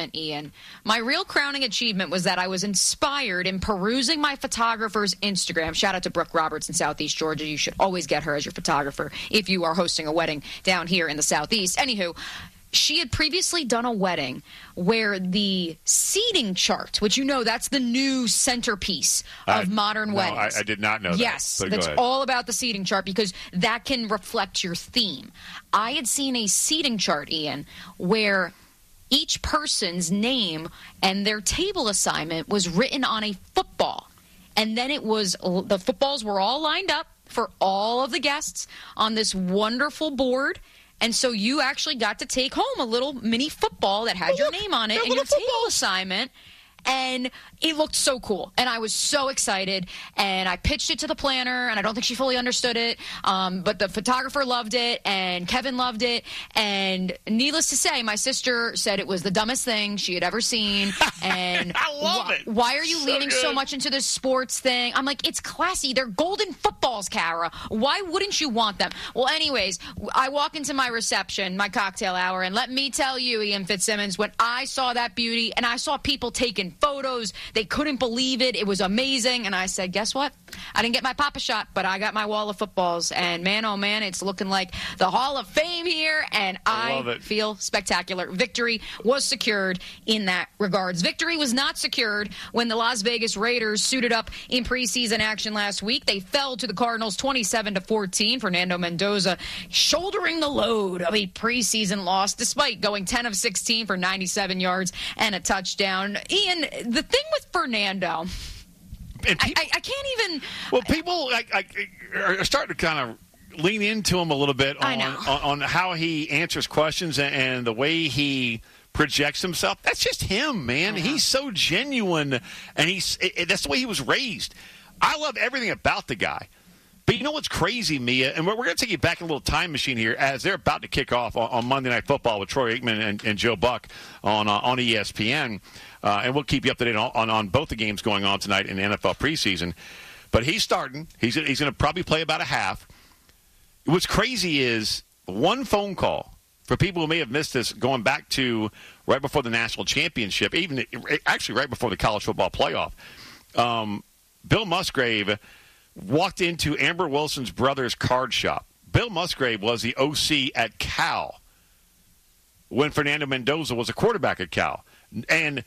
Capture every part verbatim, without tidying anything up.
achievement, Ian. My real crowning achievement was that I was inspired in perusing my photographer's Instagram. Shout out to Brooke Roberts in Southeast Georgia. You should always get her as your photographer if you are hosting a wedding down here in the Southeast. Anywho, she had previously done a wedding where the seating chart, which you know that's the new centerpiece of I, modern no, weddings. I, I did not know that. Yes, that's all about the seating chart because that can reflect your theme. I had seen a seating chart, Ian, where each person's name and their table assignment was written on a football. And then it was the footballs were all lined up for all of the guests on this wonderful board. And so you actually got to take home a little mini football that had oh, your name on it and your football. table assignment. And it looked so cool. And I was so excited. And I pitched it to the planner, and I don't think she fully understood it. Um, but the photographer loved it, and Kevin loved it. And needless to say, my sister said it was the dumbest thing she had ever seen. And I love wh- it. Why are you so leaning good. so much into this sports thing? I'm like, it's classy. They're golden footballs, Kara. Why wouldn't you want them? Well, anyways, I walk into my reception, my cocktail hour, and let me tell you, Ian Fitzsimmons, when I saw that beauty, and I saw people taking photos, they couldn't believe it. It was amazing. And I said, guess what? I didn't get my Papa shot, but I got my wall of footballs. And man, oh man, it's looking like the Hall of Fame here. And I, I feel spectacular. Victory was secured in that regards. Victory was not secured when the Las Vegas Raiders suited up in preseason action last week. They fell to the Cardinals twenty-seven to fourteen. Fernando Mendoza shouldering the load of a preseason loss despite going ten of sixteen for ninety-seven yards and a touchdown. Ian, the thing with Fernando, and people, I, I can't even. Well, people like, like, are starting to kind of lean into him a little bit on, on, on how he answers questions and, and the way he projects himself. That's just him, man. He's so genuine, and he's it, that's the way he was raised. I love everything about the guy. But you know what's crazy, Mia? And we're, we're going to take you back in a little time machine here as they're about to kick off on, on Monday Night Football with Troy Aikman and, and Joe Buck on uh, on E S P N. Uh, and we'll keep you up to date on, on, on both the games going on tonight in the N F L preseason. But he's starting. He's, he's going to probably play about a half. What's crazy is one phone call for people who may have missed this going back to right before the national championship, even actually right before the college football playoff. Um, Bill Musgrave walked into Amber Wilson's brother's card shop. Bill Musgrave was the O C at Cal when Fernando Mendoza was a quarterback at Cal. And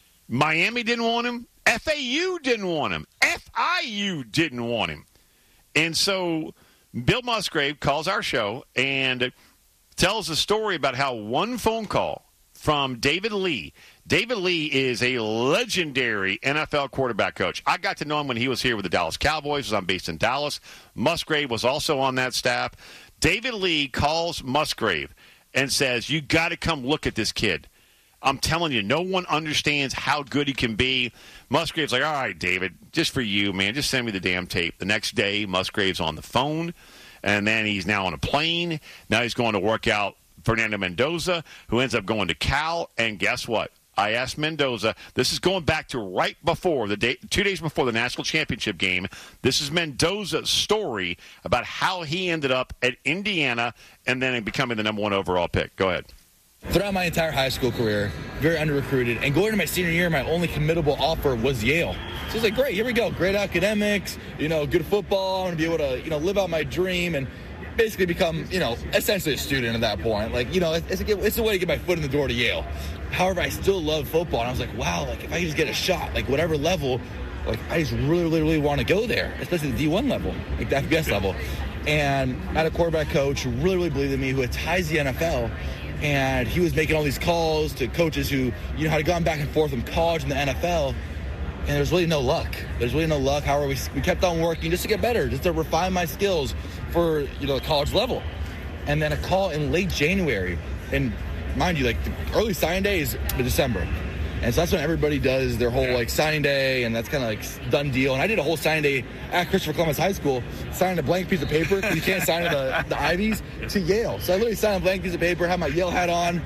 Miami didn't want him. F A U didn't want him. F I U didn't want him. And so Bill Musgrave calls our show and tells a story about how one phone call from David Lee. David Lee is a legendary N F L quarterback coach. I got to know him when he was here with the Dallas Cowboys. I'm based in Dallas. Musgrave was also on that staff. David Lee calls Musgrave and says, you got to come look at this kid. I'm telling you, no one understands how good he can be. Musgrave's like, all right, David, just for you, man, just send me the damn tape. The next day, Musgrave's on the phone, and then he's now on a plane. Now he's going to work out Fernando Mendoza, who ends up going to Cal, and guess what? I asked Mendoza, this is going back to right before, the day, two days before the national championship game. This is Mendoza's story about how he ended up at Indiana and then becoming the number one overall pick. Go ahead. Throughout my entire high school career, very under-recruited, and going to my senior year, my only committable offer was Yale. So I was like, great, here we go. Great academics, you know, good football. I'm going to be able to, you know, live out my dream and basically become, you know, essentially a student at that point. Like, you know, it's a, it's a way to get my foot in the door to Yale. However, I still love football, and I was like, wow, like, if I could just get a shot, like, whatever level, like, I just really, really, really want to go there, especially the D one level, like the F B S level. And I had a quarterback coach who really, really believed in me, who had ties to the N F L, and he was making all these calls to coaches who, you know, had gone back and forth from college and the N F L, and there's really no luck. There's really no luck. However, we, we kept on working just to get better, just to refine my skills for, you know, the college level. And then a call in late January, and mind you, like, the early signing day is December. And so that's when everybody does their whole, like, signing day, and that's kind of, like, done deal. And I did a whole signing day at Christopher Columbus High School, signing a blank piece of paper, because you can't sign the, the Ivies, to Yale. So I literally signed a blank piece of paper, had my Yale hat on.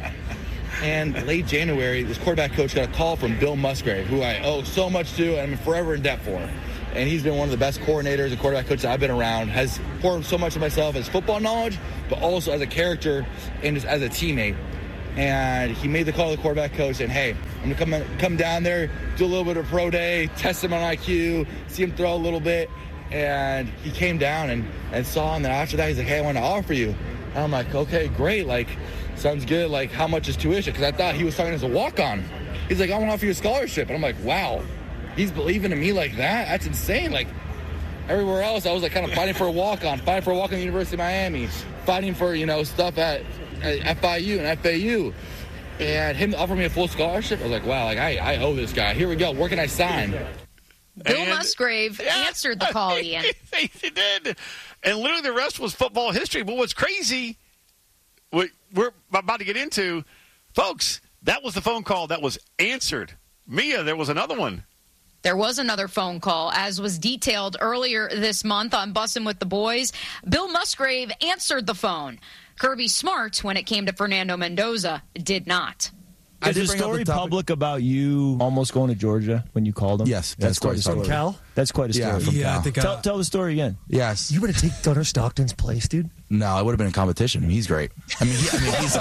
And late January, this quarterback coach got a call from Bill Musgrave, who I owe so much to, and I'm forever in debt for. And he's been one of the best coordinators and quarterback coaches I've been around, has poured so much of myself as football knowledge, but also as a character and just as a teammate. and he made the call to the quarterback coach and, hey, I'm going to come come down there, do a little bit of pro day, test him on I Q, see him throw a little bit. And he came down and, and saw him. And then after that, he's like, hey, I want to offer you. And I'm like, okay, great. Like, sounds good. Like, how much is tuition? Because I thought he was talking as a walk-on. He's like, I want to offer you a scholarship. And I'm like, wow, he's believing in me like that? That's insane. Like, everywhere else, I was like kind of fighting for a walk-on, fighting for a walk-on at the University of Miami, fighting for, you know, stuff at, at F I U and F A U. And him offering me a full scholarship, I was like, wow, like I, I owe this guy. Here we go. Where can I sign? Bill and, Musgrave yeah, answered the call, Ian. He did. And literally the rest was football history. But what's crazy, what we're about to get into, folks, that was the phone call that was answered. Mia, there was another one. There was another phone call, as was detailed earlier this month on Bussin' with the Boys. Bill Musgrave answered the phone. Kirby Smart, when it came to Fernando Mendoza, did not. Is the story public about you almost going to Georgia when you called him? Yes, that's, that's quite a story. From Cal? That's quite a story. Yeah, from yeah, Cal. I think, uh, tell, tell the story again. Yes. You would have taken Gunnar Stockton's place, dude? No, I would have been in competition. He's great. I mean, he, I mean he's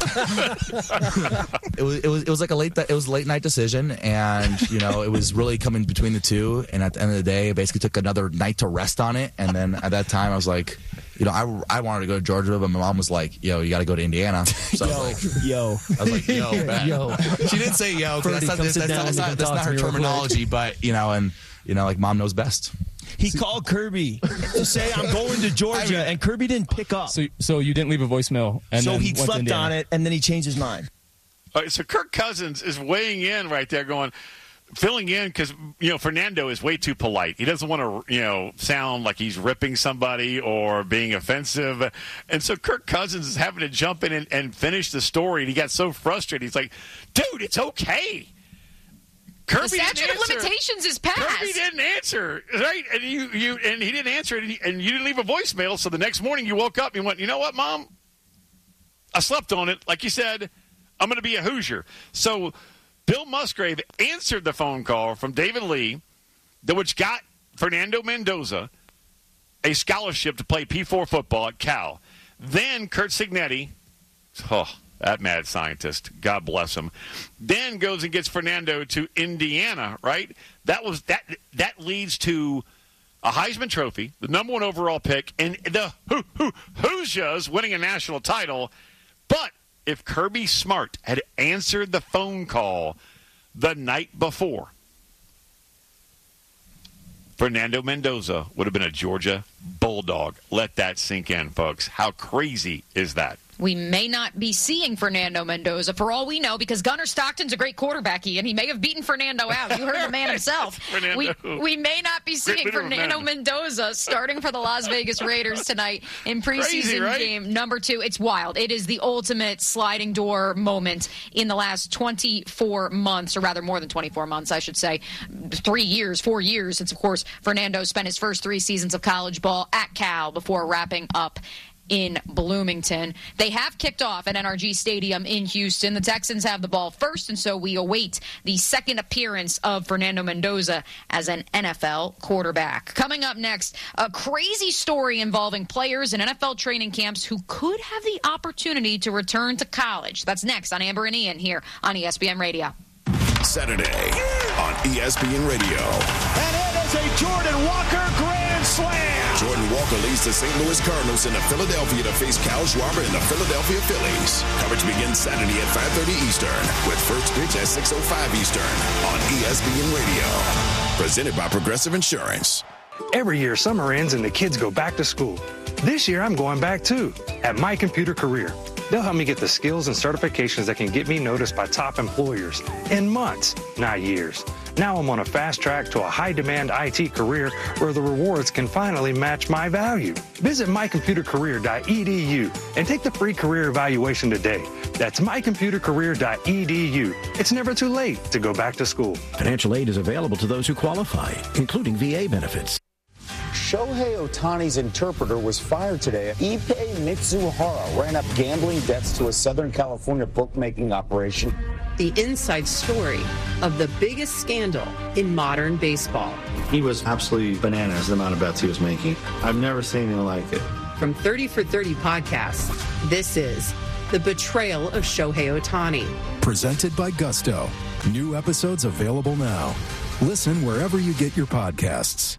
like it was it was it was like a late it was a late night decision, and you know it was really coming between the two. And at the end of the day, I basically took another night to rest on it. And then at that time, I was like, you know, I, I wanted to go to Georgia, but my mom was like, yo, you got to go to Indiana. So yo, I was like, yo, I was like, yo, man. yo. She didn't say yo. That's not, that's, that's, that's not, that's not her terminology, but you know, and you know, like mom knows best. He called Kirby to say, I'm going to Georgia, I mean, and Kirby didn't pick up. So, so you didn't leave a voicemail. And so then he slept on it, and then he changed his mind. All right, so Kirk Cousins is weighing in right there going, filling in because, you know, Fernando is way too polite. He doesn't want to, you know, sound like he's ripping somebody or being offensive. And so Kirk Cousins is having to jump in and, and finish the story, and he got so frustrated. He's like, dude, it's okay. Kirby the statute of limitations is passed. Kirby didn't answer, right? And you, you, and he didn't answer it, and, he, and you didn't leave a voicemail. So the next morning, you woke up and you went, "You know what, Mom? I slept on it. Like you said, I'm going to be a Hoosier." So Bill Musgrave answered the phone call from David Lee, which got Fernando Mendoza a scholarship to play P four football at Cal. Then Curt Cignetti, oh. that mad scientist, God bless him, then goes and gets Fernando to Indiana, right? That was that. That leads to a Heisman Trophy, the number one overall pick, and the Ho- Ho- Hoosiers winning a national title. But if Kirby Smart had answered the phone call the night before, Fernando Mendoza would have been a Georgia Bulldog. Let that sink in, folks. How crazy is that? We may not be seeing Fernando Mendoza for all we know because Gunnar Stockton's a great quarterback, Ian. He may have beaten Fernando out. You heard the man himself. we, we may not be seeing Fernando Mendoza starting for the Las Vegas Raiders tonight in preseason Crazy, right? game number two. It's wild. It is the ultimate sliding door moment in the last twenty-four months, or rather more than twenty-four months, I should say. Three years, four years since, of course, Fernando spent his first three seasons of college ball at Cal before wrapping up in Bloomington. They have kicked off at N R G Stadium in Houston. The Texans have the ball first, and so we await the second appearance of Fernando Mendoza as an N F L quarterback. Coming up next, a crazy story involving players in N F L training camps who could have the opportunity to return to college. That's next on Amber and Ian here on E S P N Radio. Saturday on E S P N Radio. And it is a Jordan Walker grand slam. Jordan Walker leads the Saint Louis Cardinals into Philadelphia to face Kyle Schwarber and the Philadelphia Phillies. Coverage begins Saturday at five thirty Eastern with first pitch at six oh five Eastern on E S P N Radio. Presented by Progressive Insurance. Every year summer ends and the kids go back to school. This year I'm going back too at My Computer Career. They'll help me get the skills and certifications that can get me noticed by top employers in months, not years. Now I'm on a fast track to a high-demand I T career where the rewards can finally match my value. Visit my computer career dot e d u and take the free career evaluation today. That's my computer career dot e d u. It's never too late to go back to school. Financial aid is available to those who qualify, including V A benefits. Shohei Ohtani's interpreter was fired today. Ippei Mitsuhara ran up gambling debts to a Southern California bookmaking operation. The inside story of the biggest scandal in modern baseball. He was absolutely bananas, the amount of bets he was making. I've never seen anything like it. From thirty for thirty podcasts, this is the betrayal of Shohei Ohtani. Presented by Gusto. New episodes available now. Listen wherever you get your podcasts.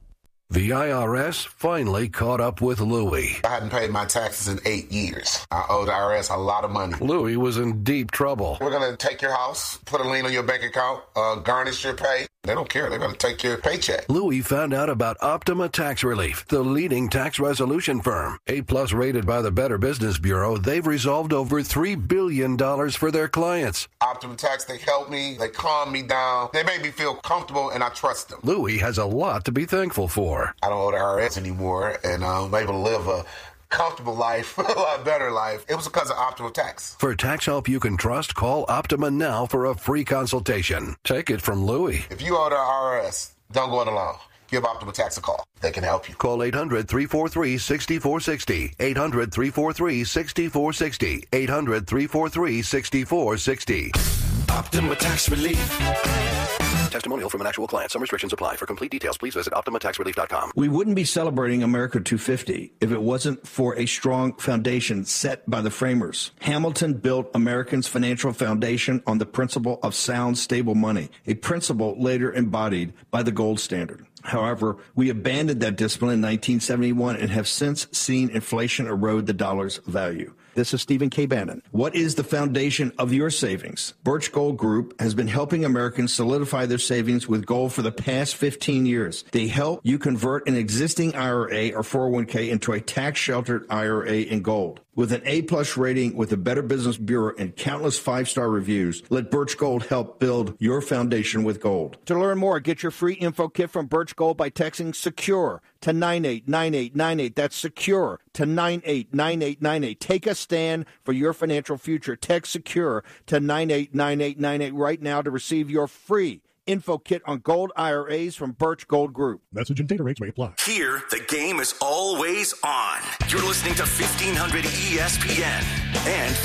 The I R S finally caught up with Louie. I hadn't paid my taxes in eight years. I owe the I R S a lot of money. Louie was in deep trouble. We're going to take your house, put a lien on your bank account, uh, garnish your pay. They don't care. They're going to take your paycheck. Louie found out about Optima Tax Relief, the leading tax resolution firm. A-plus rated by the Better Business Bureau, they've resolved over three billion dollars for their clients. Optima Tax, they help me. They calm me down. They make me feel comfortable, and I trust them. Louie has a lot to be thankful for. I don't owe the I R S anymore, and uh, I'm able to live a comfortable life, a lot better life. It was because of Optima Tax. For tax help you can trust, call Optima now for a free consultation. Take it from Louie. If you owe the I R S, don't go it alone. Give Optima Tax a call. They can help you. Call eight hundred, three four three, six four six zero. eight hundred, three four three, six four six zero. eight hundred, three four three, six four six zero. Optima Tax Relief. Testimonial from an actual client. Some restrictions apply. For complete details, please visit Optima Tax Relief dot com. We wouldn't be celebrating America two fifty if it wasn't for a strong foundation set by the framers. Hamilton built Americans' financial foundation on the principle of sound, stable money, a principle later embodied by the gold standard. However, we abandoned that discipline in nineteen seventy-one and have since seen inflation erode the dollar's value. This is Stephen K. Bannon. What is the foundation of your savings? Birch Gold Group has been helping Americans solidify their savings with gold for the past fifteen years. They help you convert an existing I R A or four oh one k into a tax-sheltered I R A in gold. With an A-plus rating with the Better Business Bureau and countless five-star reviews, let Birch Gold help build your foundation with gold. To learn more, get your free info kit from Birch Gold by texting SECURE to nine eight nine eight nine eight. That's SECURE to nine eight nine eight nine eight. Take a stand for your financial future. Text SECURE to nine eight nine eight nine eight right now to receive your free info kit on gold I R As from Birch Gold Group. Message and data rates may apply. Here, the game is always on. You're listening to fifteen hundred E S P N and